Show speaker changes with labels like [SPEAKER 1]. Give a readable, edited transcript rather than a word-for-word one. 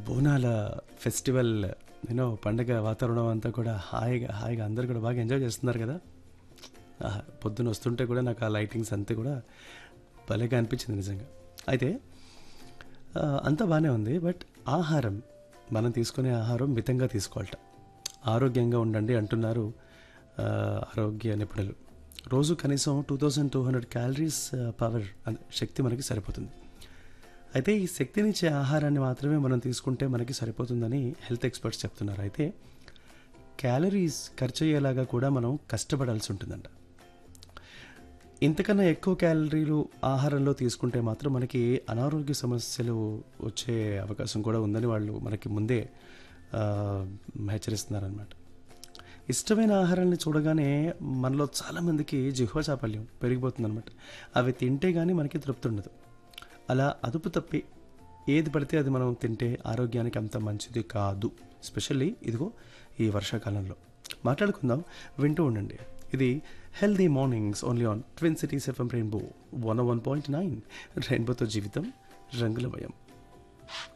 [SPEAKER 1] బోనాల ఫెస్టివల్ పండగ వాతావరణం అంతా కూడా హాయిగా హాయిగా అందరూ కూడా బాగా ఎంజాయ్ చేస్తున్నారు కదా. పొద్దున వస్తుంటే కూడా నాకు ఆ లైటింగ్స్ అంతా కూడా భలేగా అనిపించింది నిజంగా. అయితే అంతా బాగానే ఉంది. బట్ ఆహారం, మనం తీసుకునే ఆహారం మితంగా తీసుకోవాలట. ఆరోగ్యంగా ఉండండి అంటున్నారు ఆరోగ్య నిపుణులు. రోజు కనీసం 2200 క్యాలరీస్ పవర్ శక్తి మనకి సరిపోతుంది. అయితే ఈ శక్తినిచ్చే ఆహారాన్ని మాత్రమే మనం తీసుకుంటే మనకి సరిపోతుందని హెల్త్ ఎక్స్పర్ట్స్ చెప్తున్నారు. అయితే క్యాలరీస్ ఖర్చు అయ్యేలాగా కూడా మనం కష్టపడాల్సి ఉంటుందంట. ఇంతకన్నా ఎక్కువ క్యాలరీలు ఆహారంలో తీసుకుంటే మాత్రం మనకి అనారోగ్య సమస్యలు వచ్చే అవకాశం కూడా ఉందని వాళ్ళు మనకి ముందే హెచ్చరిస్తున్నారనమాట. ఇష్టమైన ఆహారాన్ని చూడగానే మనలో చాలామందికి జిహ్వ చాపల్యం పెరిగిపోతుందన్నమాట. అవి తింటే కానీ మనకి తృప్తి ఉండదు. అలా అదుపు తప్పి ఏది పడితే అది మనం తింటే ఆరోగ్యానికి అంత మంచిది కాదు. ఎస్పెషల్లీ ఇదిగో ఈ వర్షాకాలంలో. మాట్లాడుకుందాం, వింటూ ఉండండి. ఇది healthy mornings only on twin cities FM rainbow 101.9. రెయిన్బోతో జీవితం రంగులమయం.